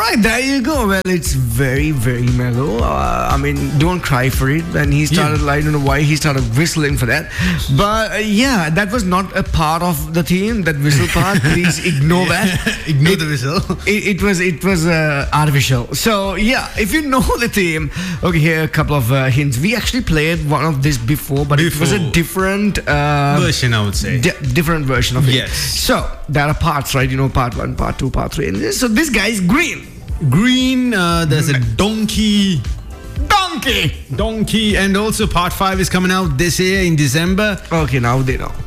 right, there you go. Well, it's very, very mellow. I mean, don't cry for it. And he started, I don't know why he started whistling for that. But yeah, that was not a part of the theme, that whistle part. Please ignore that. Ignore the whistle. It was artificial. So yeah, if you know the theme, okay, here are a couple of hints. We actually played one of this before, but it was a different version, I would say. Different version of it. Yes. So there are parts, right? You know, part 1, part 2, part 3. And so this guy is green. Green, there's a donkey, and also part 5 is coming out this year in December. Okay, now they know.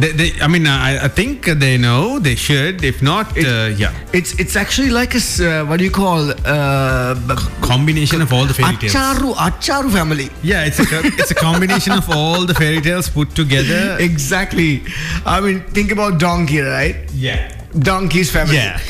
I think they know. They should. If not, yeah. It's actually like a what do you call combination of all the fairy tales. Acharu family. Yeah, it's a combination of all the fairy tales put together. Exactly. I mean, think about donkey, right? Yeah. Donkey's family. Yeah.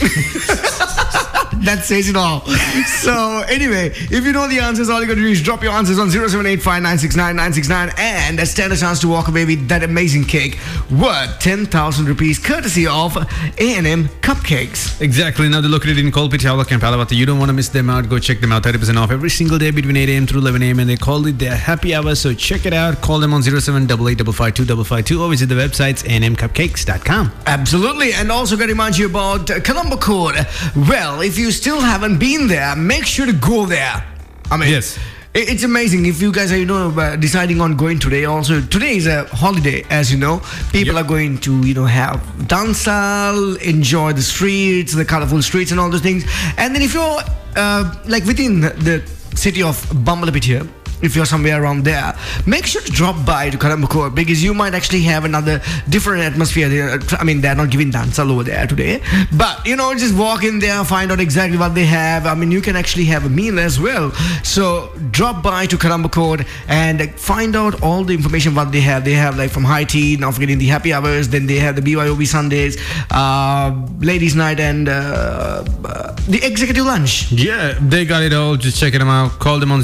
That says it all. So anyway, if you know the answers, all you got to do is drop your answers on 0785969969 and stand a chance to walk away with that amazing cake worth 10,000 rupees courtesy of A&M Cupcakes. Exactly. Now they're located in Kolpi, Chavlak and Palavati. You don't want to miss them out. Go check them out. 30% off every single day between 8 a.m. through 11 a.m. and they call it their happy hour. So check it out. Call them on 0788552552 or visit the websites anmcupcakes.com. Absolutely. And also got to remind you about Colombo Code. Well, if you still haven't been there, make sure to go there. I mean, yes. It's amazing if you guys are, deciding on going today. Also, today is a holiday, as you know. People are going to, have dancehall, enjoy the streets, the colorful streets and all those things. And then if you're, within the city of Bambalapet here, if you're somewhere around there, make sure to drop by to Colombo because you might actually have another different atmosphere there. I mean, they're not giving dancehall over there today, but just walk in there, find out exactly what they have. I mean, you can actually have a meal as well. So drop by to Colombo and find out all the information what they have. They have from high tea, not forgetting the happy hours. Then they have the BYOB Sundays, ladies' night, and the executive lunch. Yeah, they got it all. Just check them out. Call them on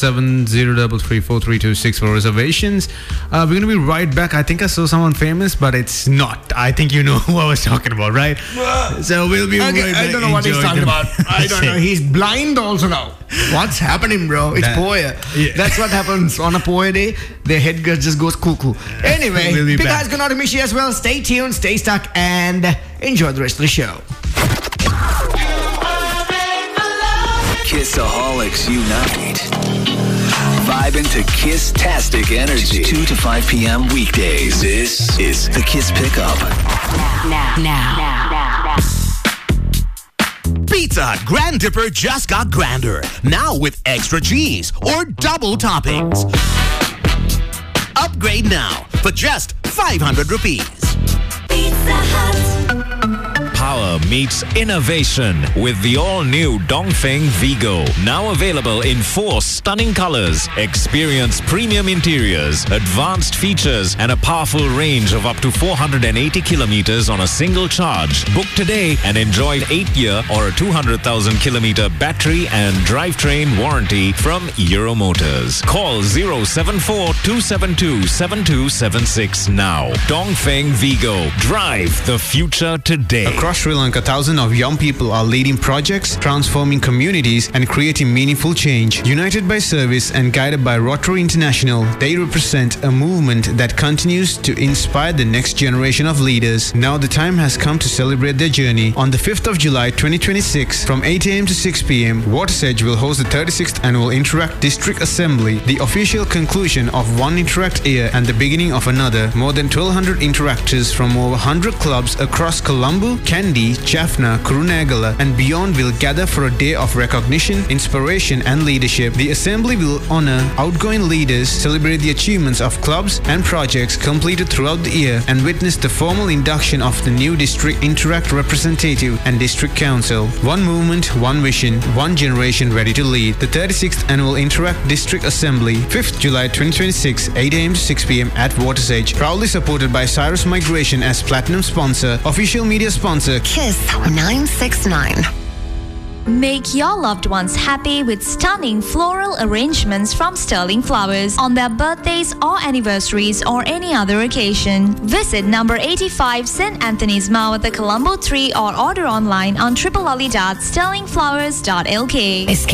077-033-432-6 for reservations. We're going to be right back. I think I saw someone famous, but it's not. I think you know who I was talking about, right? So we'll be right back. I don't know what he's talking about. I don't know. He's blind also now. What's happening, bro? It's Poya. Yeah. That's what happens on a Poya day. Their head just goes cuckoo. Anyway, we'll big guys going out to Mishi as well. Stay tuned, stay stuck, and enjoy the rest of the show. Kissaholics unite. Vibing to Kiss-tastic energy. 2 to 5 p.m. weekdays. This is the Kiss Pickup. Now. Pizza Hut Grand Dipper just got grander. Now with extra cheese or double toppings. Upgrade now for just 500 rupees. Pizza Hut. Power meets innovation with the all-new Dongfeng Vigo. Now available in 4 stunning colors. Experience premium interiors, advanced features, and a powerful range of up to 480 kilometers on a single charge. Book today and enjoy an 8-year or a 200,000 kilometer battery and drivetrain warranty from Euro Motors. Call 074-272-7276 now. Dongfeng Vigo. Drive the future today. Across Sri Lanka, thousands of young people are leading projects, transforming communities, and creating meaningful change. United by service and guided by Rotary International, they represent a movement that continues to inspire the next generation of leaders. Now the time has come to celebrate their journey. On the 5th of July 2026, from 8 a.m. to 6 p.m., Water's Edge will host the 36th Annual Interact District Assembly, the official conclusion of one Interact year and the beginning of another. More than 1,200 interactors from over 100 clubs across Colombo, Kandy, Jaffna, Kurunegala, and beyond will gather for a day of recognition, inspiration, and leadership. The assembly will honor outgoing leaders, celebrate the achievements of clubs and projects completed throughout the year, and witness the formal induction of the new District Interact Representative and District Council. One movement, one vision, one generation ready to lead. The 36th Annual Interact District Assembly, 5th July 2026, 8 a.m. to 6 p.m. at Water's Edge. Proudly supported by Cyrus Migration as Platinum Sponsor, official media sponsor, Kiss 969. Make your loved ones happy with stunning floral arrangements from Sterling Flowers on their birthdays or anniversaries or any other occasion. Visit number 85 St. Anthony's Mall at the Colombo 3 or order online on www.sterlingflowers.lk.